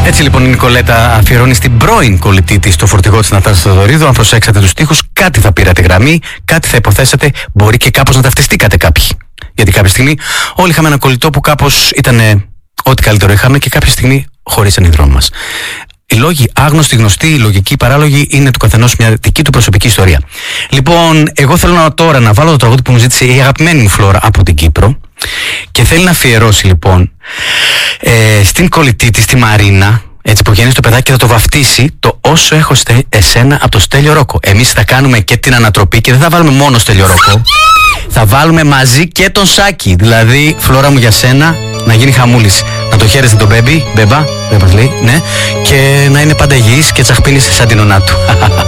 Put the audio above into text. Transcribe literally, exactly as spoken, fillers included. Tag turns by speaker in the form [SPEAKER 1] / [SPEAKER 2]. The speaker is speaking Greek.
[SPEAKER 1] Έτσι λοιπόν η Νικολέτα αφιερώνει στην πρώην κολλητή της το φορτηγό της Νατάσα Θεοδωρίδου. Αν προσέξατε τους στίχους, κάτι θα πήρατε γραμμή, κάτι θα υποθέσατε, μπορεί και κάπως να ταυτιστήκατε κάποιοι. Γιατί κάποια στιγμή όλοι είχαμε ένα κολλητό που κάπως ήταν ό,τι καλύτερο είχαμε και κάποια στιγμή χωρίσαν οι δρόμοι μας. Οι λόγοι άγνωστοι, γνωστοί, οι λογικοί, παράλογοι είναι του καθενός μια δική του προσωπική ιστορία. Λοιπόν, εγώ θέλω να, τώρα να βάλω το τραγούδι που μου ζήτησε η αγαπημένη μου Φλόρα από την Κύπρο και θέλει να αφιερώσει λοιπόν ε, στην κολλητή της, τη Μαρίνα, έτσι που βγαίνει στο παιδάκι και θα το βαφτίσει το όσο έχω στε, εσένα από το Στέλιο Ρόκο. Εμείς θα κάνουμε και την ανατροπή και δεν θα βάλουμε μόνο Στέλιο Ρόκο, θα βάλουμε μαζί και τον Σάκη. Δηλαδή, Φλόρα μου για σένα, να γίνει χαμούλης. Να το χαίρεστε τον μπέμπι, μπέμπα, δεν μας λέει, ναι, και να είναι πάντα υγιής και τσαχπίνης σαν την ονά του.